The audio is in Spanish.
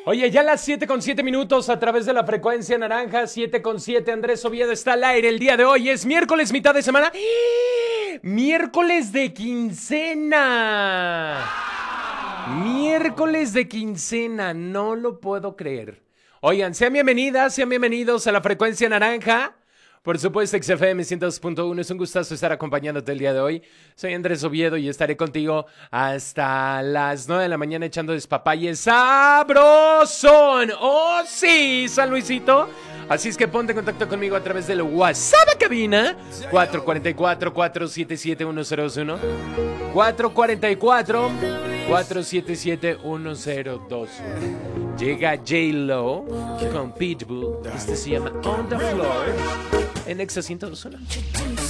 Oye, ya las 7:07 a través de la frecuencia naranja, 7:07. Andrés Oviedo está al aire el día de hoy. Es miércoles, mitad de semana. Miércoles de quincena. Miércoles de quincena, no lo puedo creer. Oigan, sean bienvenidas, sean bienvenidos a la frecuencia naranja. Por supuesto, XFM 102.1, es un gustazo estar acompañándote el día de hoy. Soy Andrés Oviedo y estaré contigo hasta las 9 de la mañana echando despapalle sabrosón. ¡Oh, sí, San Luisito! Así es que ponte en contacto conmigo a través del WhatsApp de cabina 444-477-1021 444-477-1021. Llega J-Lo con Pitbull. Este se llama On The Floor en Exa 102.1.